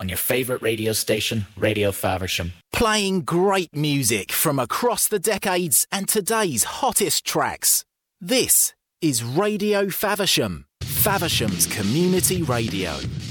on your favourite radio station, Radio Faversham. Playing great music from across the decades and today's hottest tracks. This is Radio Faversham, Faversham's community radio.